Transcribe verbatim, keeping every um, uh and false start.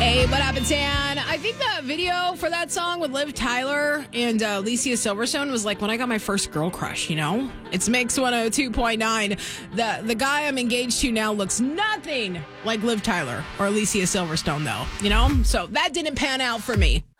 Hey, what happened, Dan? I think the video for that song with Liv Tyler and uh, Alicia Silverstone was like when I got my first girl crush, you know? It's Mix one oh two point nine. The the guy I'm engaged to now looks nothing like Liv Tyler or Alicia Silverstone, though, you know? So that didn't pan out for me.